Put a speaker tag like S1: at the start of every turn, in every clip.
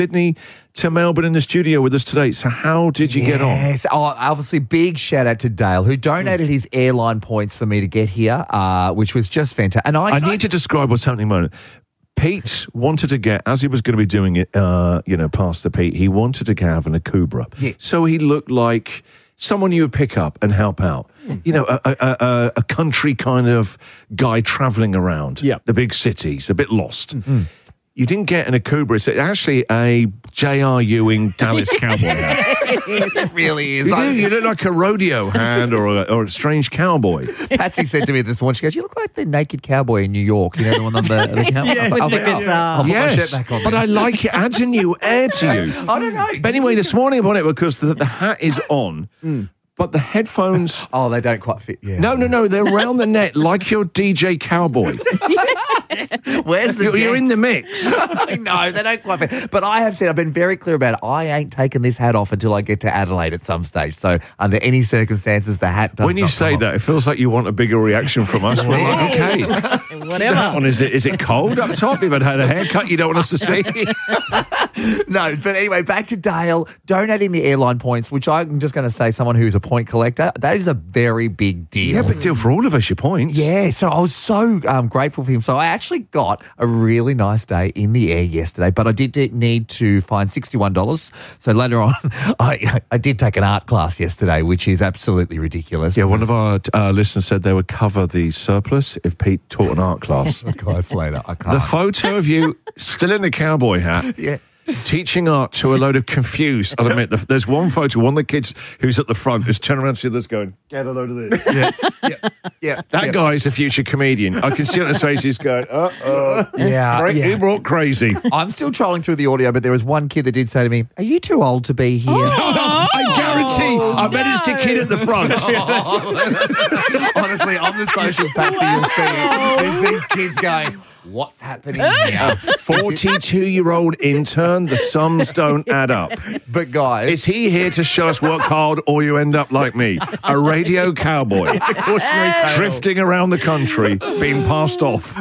S1: Sydney to Melbourne in the studio with us today. So how did you get on?
S2: Yes, obviously big shout out to Dale, who donated his airline points for me to get here, which was just fantastic. And I
S1: need to describe what's happening at the moment. Pete wanted to get, as he was going to be doing it, past the Pete, he wanted to have an Akubra.
S2: Yeah.
S1: So he looked like someone you would pick up and help out. You know, a country kind of guy travelling around the big cities, a bit lost. Mm-hmm. You didn't get an Akubra. It's actually a J.R. Ewing Dallas cowboy hat.
S2: It really is.
S1: You look like a rodeo hand or a strange cowboy.
S2: Patsy said to me this morning, she goes, "You look like the naked cowboy in New York." You know, the one on the cowboy. I'll put my shirt back on.
S1: But I like it. Adds a new air to you.
S2: I don't know.
S1: But anyway, this morning I bought it because the hat is on. But the headphones...
S2: Oh, they don't quite fit. Yeah.
S1: No. They're around the neck like your DJ Cowboy.
S2: Where's the
S1: You're in the mix.
S2: No, they don't quite fit. But I have said, I've been very clear about it. I ain't taking this hat off until I get to Adelaide at some stage. So under any circumstances, the hat does
S1: When you say that, it feels like you want a bigger reaction from us. We're like, okay.
S3: Whatever.
S1: That one, is it cold up top? You've had a haircut you don't want us to see?
S2: No, but anyway, back to Dale donating the airline points, which I'm just going to say, someone who's a point collector, that is a very big deal.
S1: Yeah, big deal for all of us, your points.
S2: Yeah, so I was so grateful for him. So I actually got a really nice day in the air yesterday, but I did need to find $61. So later on, I did take an art class yesterday, which is absolutely ridiculous.
S1: Yeah, one of our listeners said they would cover the surplus if Pete taught an art class.
S2: Class later, I can't.
S1: The photo of you still in the cowboy hat.
S2: Yeah.
S1: Teaching art to a load of confused. I'll admit, there's one photo, one of the kids who's at the front is turning around to the others going, get a load of this.
S2: Yeah.
S1: That guy's a future comedian. I can see on his face, he's going, he brought crazy.
S2: I'm still trolling through the audio, but there was one kid that did say to me, "Are you too old to be here?"
S1: I guarantee. I bet it's the kid at the front.
S2: Honestly, on the socials, Patsy, you'll see there's these kids going, "What's happening here?"
S1: 42-year-old intern, the sums don't add up.
S2: But guys,
S1: is he here to show us work hard or you end up like me? A radio cowboy.
S3: It's a cautionary tale.
S1: Drifting around the country, being passed off.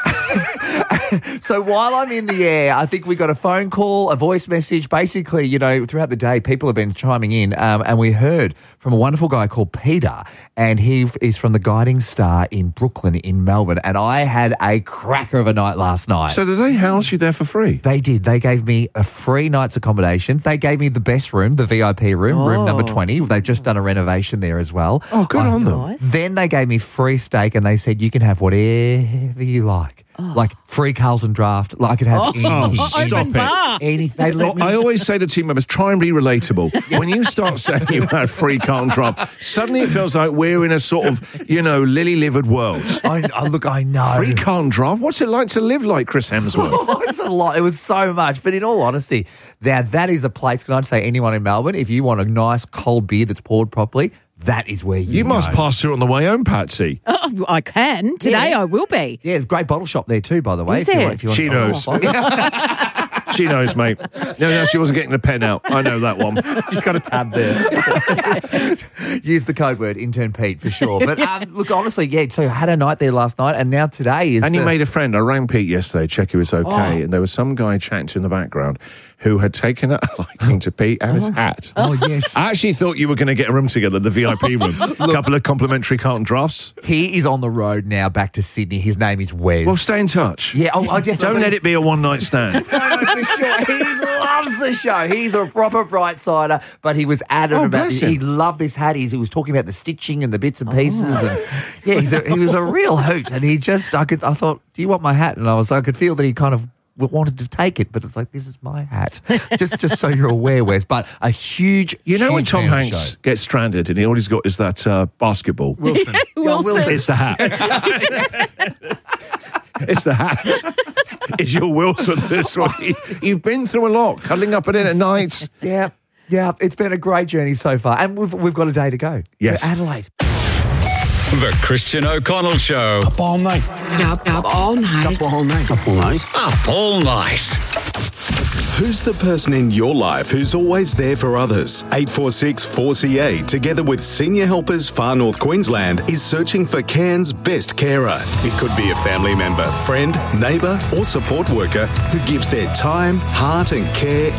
S2: So while I'm in the air, I think we got a phone call, a voice message. Basically, you know, throughout the day, people have been chiming in, and we heard from a wonderful guy called Peter, and he is from the Guiding Star in Brooklyn in Melbourne, and I had a cracker of a night last night.
S1: So did they house you there for free?
S2: They did. They gave me a free night's accommodation. They gave me the best room, the VIP room, room number 20. They've just done a renovation there as well.
S1: Oh, good on them.
S3: Nice.
S2: Then they gave me free steak, and they said, you can have whatever you like. Like free Carlton draft. Like I could have anything.
S1: Stop it.
S3: Bar.
S2: Anything.
S1: I always say to team members, try and be relatable. When you start saying you had free Carlton draft, suddenly it feels like we're in a sort of, lily-livered world.
S2: I know.
S1: Free Carlton draft? What's it like to live like Chris Hemsworth?
S2: It's a lot. It was so much. But in all honesty, now that is a place, can I say anyone in Melbourne, if you want a nice cold beer that's poured properly, that is where you
S1: must
S2: go.
S1: pass through on the way home, Patsy.
S3: Oh, I can. Today I will be.
S2: Yeah, great bottle shop there too, by the way.
S3: Is there?
S2: If you want
S1: She knows. She knows, mate. No, she wasn't getting the pen out. I know that one.
S2: She's got a tab there. Use the code word intern Pete for sure. But look, honestly, yeah. So I had a night there last night, and now today is.
S1: And you made a friend. I rang Pete yesterday, check he was okay, and there was some guy chatting to in the background who had taken a liking to Pete and his hat.
S2: Oh yes.
S1: I actually thought you were going to get a room together, the VIP room. A couple of complimentary Carlton drafts.
S2: He is on the road now back to Sydney. His name is Wes.
S1: Well, stay in touch.
S2: Yeah. Oh, I definitely.
S1: Don't let it be a one-night stand.
S2: No, for sure. He loves the show. He's a proper bright sider, but he was adamant about
S1: bless
S2: it. He
S1: him.
S2: loved this hat. He was talking about the stitching and the bits and pieces. And yeah, he was a real hoot. And he just, I thought, do you want my hat? And I could feel that he kind of wanted to take it, but it's like, this is my hat. just so you're aware, Wes. But a huge,
S1: when
S2: huge
S1: Tom
S2: fan of the
S1: Hanks
S2: show.
S1: gets stranded and all he's got is that basketball?
S2: Wilson.
S3: Wilson.
S1: It's the hat. It's the hat. It's your Wilson this week. You've been through a lot, cuddling up in it at night.
S2: Yeah. It's been a great journey so far. And we've got a day to go.
S1: Yes.
S2: To Adelaide.
S4: The Christian O'Connell Show.
S5: Up all night.
S6: Up all night.
S5: Up all night. Up all night.
S4: Up all night.
S5: Who's the person in your life who's always there for others? 846 4CA, together with Senior Helpers Far North Queensland, is searching for Cairns' best carer. It could be a family member, friend, neighbour or support worker who gives their time, heart and care